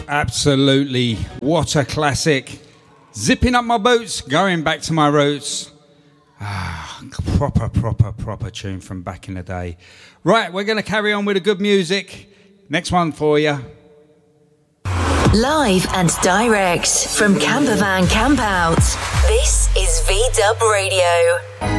Absolutely. What a classic. Zipping up my boots, going back to my roots. Proper tune from back in the day. Right, we're going to carry on with the good music. Next one for you. Live and direct from Campervan Campout. This is VDub Radio.